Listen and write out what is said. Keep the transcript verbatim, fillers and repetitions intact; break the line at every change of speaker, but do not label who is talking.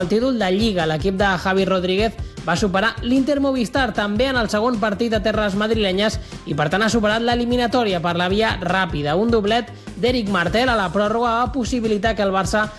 El títol de Lliga, l'equip de Javi Rodríguez va superar l'Inter Movistar també en el segon partit a terres madrilenyes i per tant ha superat l'eliminatòria per la via ràpida. Un doblet d'Eric Martel a la pròrroga va possibilitar que el Barça